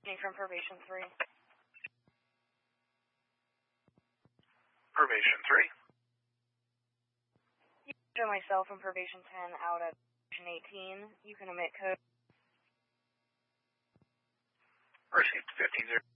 From Probation 3. Probation 3. You show myself from Probation 10 out at Probation 18. You can omit code. Received 15-0.